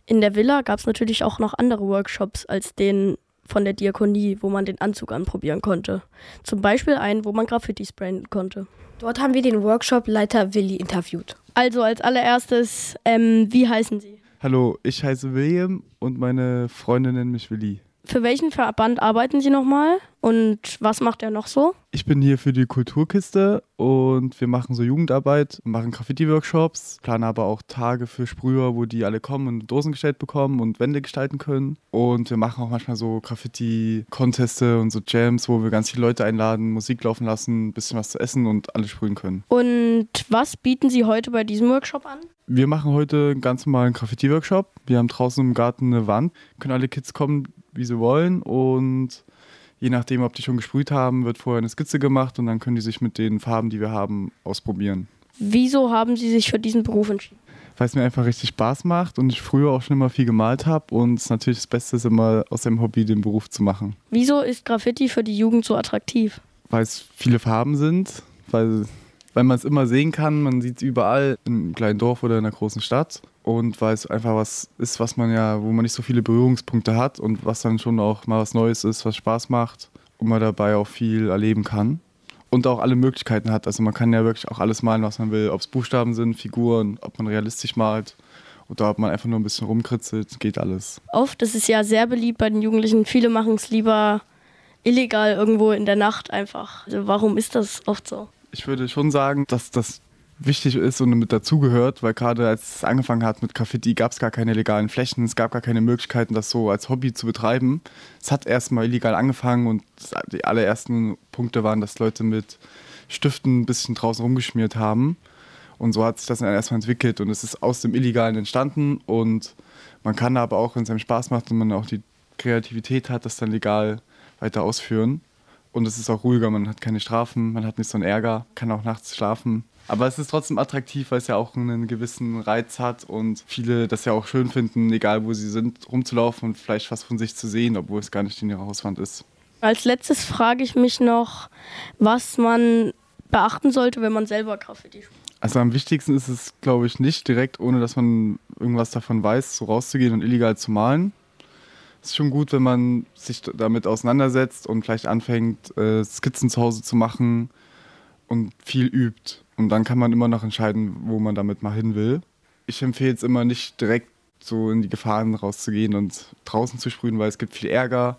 In der Villa gab es natürlich auch noch andere Workshops als den von der Diakonie, wo man den Anzug anprobieren konnte. Zum Beispiel einen, wo man Graffiti sprayen konnte. Dort haben wir den Workshop-Leiter Willi interviewt. Also als allererstes, wie heißen Sie? Hallo, ich heiße William und meine Freunde nennen mich Willi. Für welchen Verband arbeiten Sie nochmal und was macht er noch so? Ich bin hier für die Kulturkiste und wir machen so Jugendarbeit, machen Graffiti-Workshops, planen aber auch Tage für Sprüher, wo die alle kommen und Dosen gestellt bekommen und Wände gestalten können. Und wir machen auch manchmal so Graffiti-Conteste und so Jams, wo wir ganz viele Leute einladen, Musik laufen lassen, ein bisschen was zu essen und alle sprühen können. Und was bieten Sie heute bei diesem Workshop an? Wir machen heute einen ganz normalen Graffiti-Workshop. Wir haben draußen im Garten eine Wand, können alle Kids kommen, wie sie wollen, und je nachdem, ob die schon gesprüht haben, wird vorher eine Skizze gemacht und dann können die sich mit den Farben, die wir haben, ausprobieren. Wieso haben Sie sich für diesen Beruf entschieden? Weil es mir einfach richtig Spaß macht und ich früher auch schon immer viel gemalt habe und es natürlich das Beste ist, immer aus dem Hobby den Beruf zu machen. Wieso ist Graffiti für die Jugend so attraktiv? Weil es viele Farben sind, weil man es immer sehen kann, man sieht es überall, in einem kleinen Dorf oder in einer großen Stadt. Und weil es einfach was ist, wo man nicht so viele Berührungspunkte hat und was dann schon auch mal was Neues ist, was Spaß macht und man dabei auch viel erleben kann. Und auch alle Möglichkeiten hat. Also man kann ja wirklich auch alles malen, was man will. Ob es Buchstaben sind, Figuren, ob man realistisch malt oder ob man einfach nur ein bisschen rumkritzelt, geht alles. Oft ist es ja sehr beliebt bei den Jugendlichen. Viele machen es lieber illegal irgendwo in der Nacht einfach. Also warum ist das oft so? Ich würde schon sagen, dass das wichtig ist und mit dazugehört, weil gerade als es angefangen hat mit Graffiti, gab es gar keine legalen Flächen, es gab gar keine Möglichkeiten, das so als Hobby zu betreiben. Es hat erstmal illegal angefangen und die allerersten Punkte waren, dass Leute mit Stiften ein bisschen draußen rumgeschmiert haben. Und so hat sich das dann erstmal entwickelt und es ist aus dem Illegalen entstanden und man kann aber auch, wenn es einem Spaß macht und man auch die Kreativität hat, das dann legal weiter ausführen. Und es ist auch ruhiger, man hat keine Strafen, man hat nicht so einen Ärger, kann auch nachts schlafen. Aber es ist trotzdem attraktiv, weil es ja auch einen gewissen Reiz hat und viele das ja auch schön finden, egal wo sie sind, rumzulaufen und vielleicht was von sich zu sehen, obwohl es gar nicht in ihrer Hauswand ist. Als letztes frage ich mich noch, was man beachten sollte, wenn man selber Graffiti spielt. Also am wichtigsten ist es, glaube ich, nicht direkt, ohne dass man irgendwas davon weiß, so rauszugehen und illegal zu malen. Es ist schon gut, wenn man sich damit auseinandersetzt und vielleicht anfängt, Skizzen zu Hause zu machen und viel übt. Und dann kann man immer noch entscheiden, wo man damit mal hin will. Ich empfehle es immer nicht direkt so in die Gefahren rauszugehen und draußen zu sprühen, weil es gibt viel Ärger.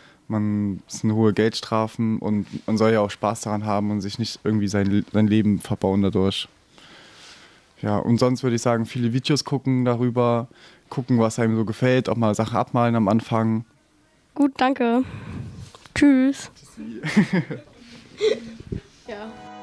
Es sind hohe Geldstrafen und man soll ja auch Spaß daran haben und sich nicht irgendwie sein Leben verbauen dadurch. Ja, und sonst würde ich sagen, viele Videos gucken darüber, gucken, was einem so gefällt, auch mal Sachen abmalen am Anfang. Gut, danke. Tschüss. Tschüssi. Ja.